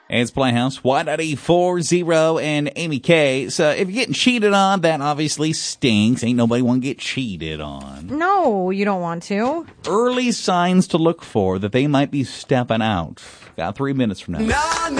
It's Playhouse 194.0 and Amy K. So if you're getting cheated on, that obviously stinks. Ain't nobody want to get cheated on. No, you don't want to. Early signs to look for that they might be stepping out. Got 3 minutes from now.